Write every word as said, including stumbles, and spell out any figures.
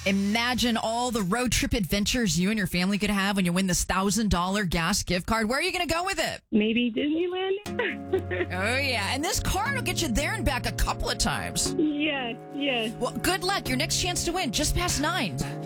Imagine all the road trip adventures you and your family could have when you win this one thousand dollars gas gift card. Where are you going to go with it? Maybe Disneyland? Oh, yeah. And this card will get you there and back a couple of times. Yes, yes. Well, good luck. Your next chance to win, just past nine.